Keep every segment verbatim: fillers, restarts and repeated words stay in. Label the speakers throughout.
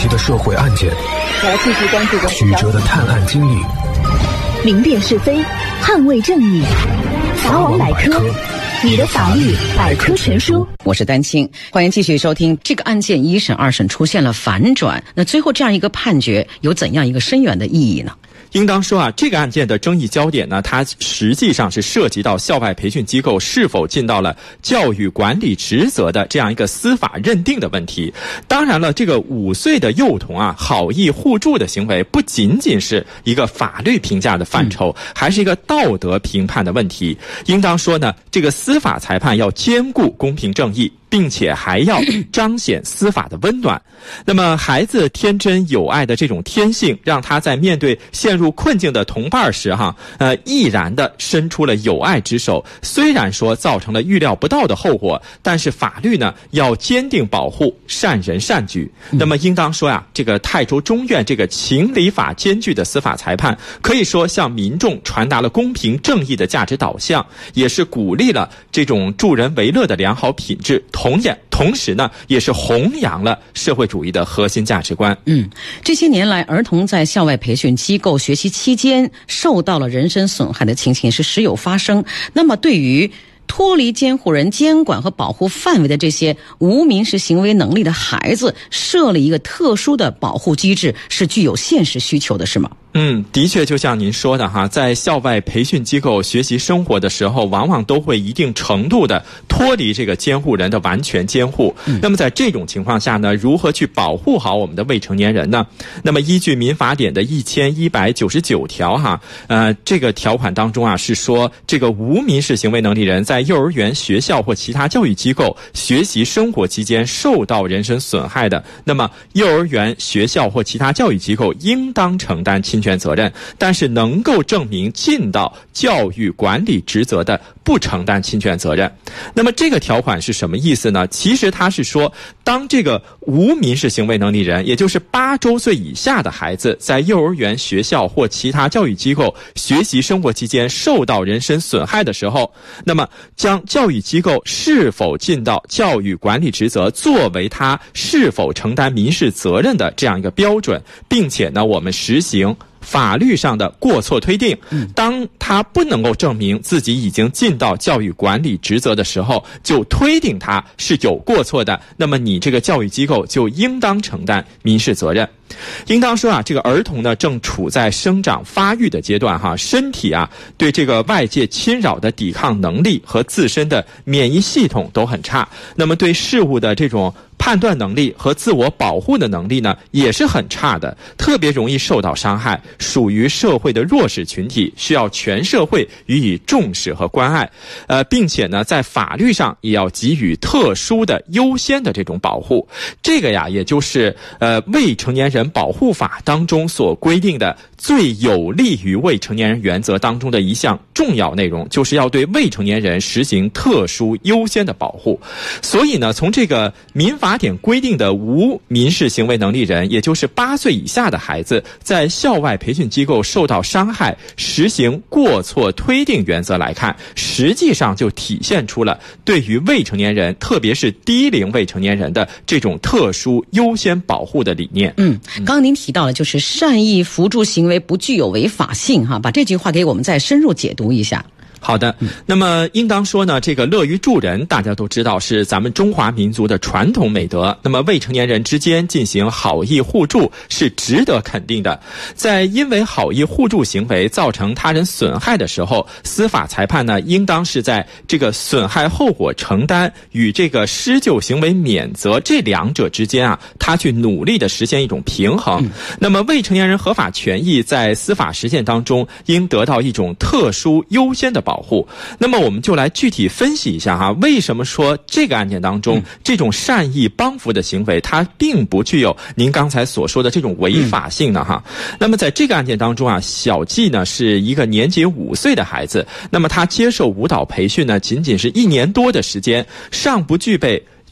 Speaker 1: 奇的社会案件，
Speaker 2: 我要继续关注
Speaker 1: 曲折的探案经历，
Speaker 2: 明辨是非，捍卫正义。法网百科，你的法律百科全书。
Speaker 3: 我是丹青，欢迎继续收听。这个案件一审、二审出现了反转，那最后这样一个判决有怎样一个深远的意义呢？
Speaker 4: 应当说啊，这个案件的争议焦点呢，它实际上是涉及到校外培训机构是否尽到了教育管理职责的这样一个司法认定的问题。当然了，这个五岁的幼童啊，好意互助的行为不仅仅是一个法律评价的范畴，还是一个道德评判的问题。应当说呢，这个司法裁判要兼顾公平正义，并且还要彰显司法的温暖。那么孩子天真有爱的这种天性，让他在面对陷入困境的同伴时哈呃毅然地伸出了友爱之手。虽然说造成了预料不到的后果，但是法律呢要坚定保护善人善举。那么应当说呀、啊，这个泰州中院这个情理法兼具的司法裁判，可以说向民众传达了公平正义的价值导向，也是鼓励了这种助人为乐的良好品质。同样，同时呢，也是弘扬了社会主义的核心价值观。
Speaker 3: 嗯，这些年来，儿童在校外培训机构学习期间受到了人身损害的情形是时有发生。那么，对于脱离监护人监管和保护范围的这些无民事行为能力的孩子，设立一个特殊的保护机制，是具有现实需求的，是吗？
Speaker 4: 嗯，的确，就像您说的哈，在校外培训机构学习生活的时候，往往都会一定程度的脱离这个监护人的完全监护。嗯、那么在这种情况下呢，如何去保护好我们的未成年人呢？那么依据民法典的一千一百九十九条哈，呃，这个条款当中啊是说，这个无民事行为能力人在幼儿园、学校或其他教育机构学习生活期间受到人身损害的，那么幼儿园、学校或其他教育机构应当承担侵权责任，但是能够证明尽到教育管理职责的，不承担侵权责任。那么这个条款是什么意思呢？其实它是说，当这个无民事行为能力人，也就是八周岁以下的孩子，在幼儿园、学校或其他教育机构学习生活期间受到人身损害的时候，那么将教育机构是否尽到教育管理职责作为他是否承担民事责任的这样一个标准，并且呢，我们实行法律上的过错推定。当他不能够证明自己已经尽到教育管理职责的时候，就推定他是有过错的，那么你这个教育机构就应当承担民事责任。应当说啊，这个儿童呢正处在生长发育的阶段哈，身体啊对这个外界侵扰的抵抗能力和自身的免疫系统都很差，那么对事物的这种判断能力和自我保护的能力呢也是很差的，特别容易受到伤害，属于社会的弱势群体，需要全社会予以重视和关爱。呃，并且呢，在法律上也要给予特殊的优先的这种保护。这个呀，也就是呃未成年人保护法当中所规定的最有利于未成年人原则当中的一项重要内容，就是要对未成年人实行特殊优先的保护。所以呢，从这个民法典规定的无民事行为能力人，也就是八岁以下的孩子，在校外培训机构受到伤害，实行过错推定原则来看，实际上就体现出了对于未成年人，特别是低龄未成年人的这种特殊优先保护的理念。
Speaker 3: 嗯，刚刚您提到了就是善意扶助行为不具有违法性哈，把这句话给我们再深入解读一下。
Speaker 4: 好的，那么应当说呢，这个乐于助人大家都知道是咱们中华民族的传统美德，那么未成年人之间进行好意互助是值得肯定的。在因为好意互助行为造成他人损害的时候，司法裁判呢应当是在这个损害后果承担与这个施救行为免责这两者之间啊，他去努力的实现一种平衡。嗯、那么未成年人合法权益在司法实践当中应得到一种特殊优先的保护。那么我们就来具体分析一下哈，为什么说这个案件当中、嗯、这种善意帮扶的行为它并不具有您刚才所说的这种违法性呢哈、嗯、那么在这个案件当中啊，小季呢是一个年仅五岁的孩子，那么他接受舞蹈培训呢仅仅是一年多的时间，尚不具备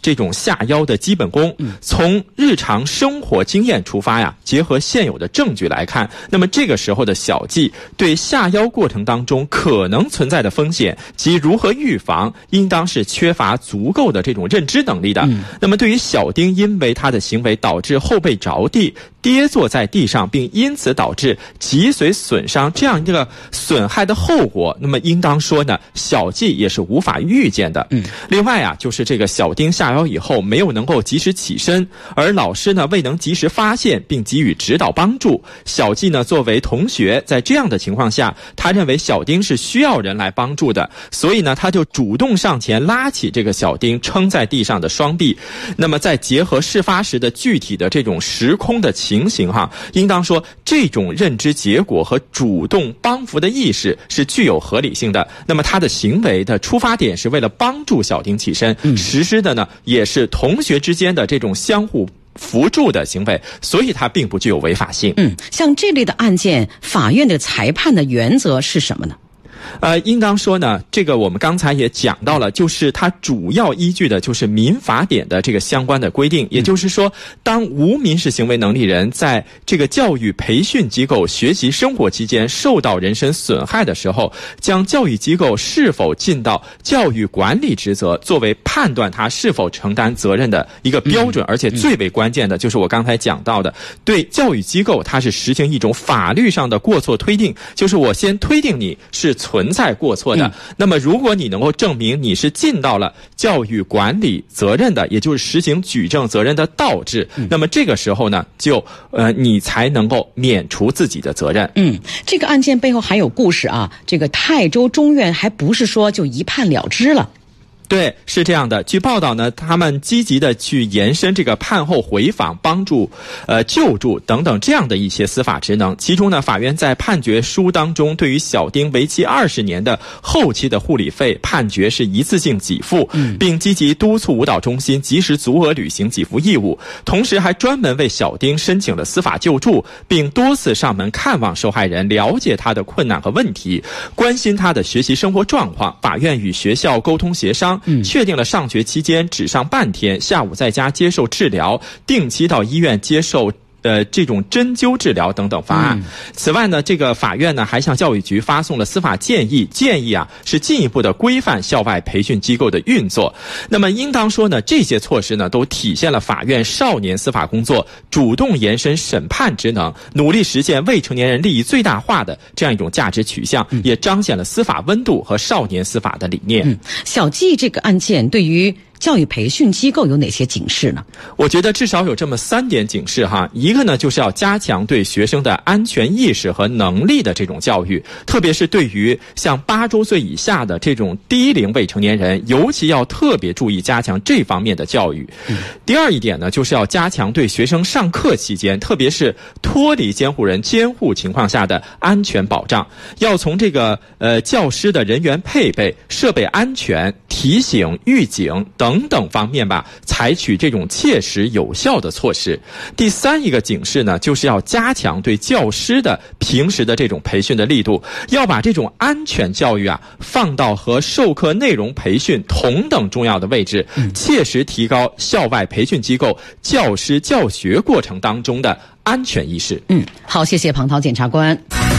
Speaker 4: 这种下腰的基本功。从日常生活经验出发呀，结合现有的证据来看，那么这个时候的小季对下腰过程当中可能存在的风险及如何预防，应当是缺乏足够的这种认知能力的。嗯、那么对于小丁因为他的行为导致后背着地，跌坐在地上，并因此导致脊髓损伤这样一个损害的后果，那么应当说呢，小季也是无法预见的。嗯，另外啊，就是这个小丁下腰以后没有能够及时起身，而老师呢未能及时发现并给予指导帮助。小季呢作为同学，在这样的情况下，他认为小丁是需要人来帮助的，所以呢他就主动上前拉起这个小丁撑在地上的双臂。那么再结合事发时的具体的这种时空的情情形哈，应当说这种认知结果和主动帮扶的意识是具有合理性的。那么他的行为的出发点是为了帮助小丁起身，嗯、实施的呢也是同学之间的这种相互扶助的行为，所以它并不具有违法性。
Speaker 3: 嗯，像这类的案件，法院的裁判的原则是什么呢？
Speaker 4: 呃，应当说呢，这个我们刚才也讲到了，就是它主要依据的就是民法典的这个相关的规定。也就是说，当无民事行为能力人在这个教育培训机构学习生活期间受到人身损害的时候，将教育机构是否尽到教育管理职责作为判断他是否承担责任的一个标准。而且最为关键的就是我刚才讲到的，对教育机构它是实行一种法律上的过错推定，就是我先推定你是存在过错的，嗯、那么如果你能够证明你是尽到了教育管理责任的，也就是实行举证责任的倒置，嗯、那么这个时候呢，就呃你才能够免除自己的责任。
Speaker 3: 嗯，这个案件背后还有故事啊，这个泰州中院还不是说就一判了之了。
Speaker 4: 对，是这样的。据报道呢，他们积极的去延伸这个判后回访、帮助、呃救助等等这样的一些司法职能。其中呢，法院在判决书当中，对于小丁为期二十年的后期的护理费判决是一次性给付，嗯、并积极督促舞蹈中心及时足额履行给付义务。同时，还专门为小丁申请了司法救助，并多次上门看望受害人，了解他的困难和问题，关心他的学习生活状况。法院与学校沟通协商。嗯、确定了上学期间只上半天，下午在家接受治疗，定期到医院接受呃，这种针灸治疗等等方案。嗯、此外呢，这个法院呢还向教育局发送了司法建议，建议啊是进一步的规范校外培训机构的运作。那么应当说呢，这些措施呢都体现了法院少年司法工作主动延伸审判职能，努力实现未成年人利益最大化的这样一种价值取向，嗯、也彰显了司法温度和少年司法的理念。
Speaker 3: 嗯、小季这个案件对于教育培训机构有哪些警示呢？
Speaker 4: 我觉得至少有这么三点警示哈。一个呢，就是要加强对学生的安全意识和能力的这种教育，特别是对于像八周岁以下的这种低龄未成年人，尤其要特别注意加强这方面的教育。嗯、第二一点呢，就是要加强对学生上课期间，特别是脱离监护人监护情况下的安全保障，要从这个呃教师的人员配备、设备安全、提醒、预警等等等方面吧，采取这种切实有效的措施。第三一个警示呢，就是要加强对教师的平时的这种培训的力度，要把这种安全教育啊放到和授课内容培训同等重要的位置，嗯、切实提高校外培训机构教师教学过程当中的安全意识。
Speaker 3: 嗯，好，谢谢庞涛检察官。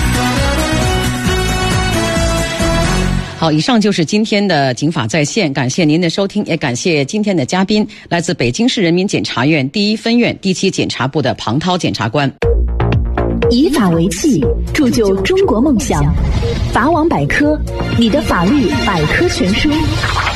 Speaker 3: 好，以上就是今天的警法在线，感谢您的收听，也感谢今天的嘉宾，来自北京市人民检察院第一分院第七检察部的庞涛检察官。
Speaker 2: 以法为器，铸就中国梦想。法网百科，你的法律百科全书。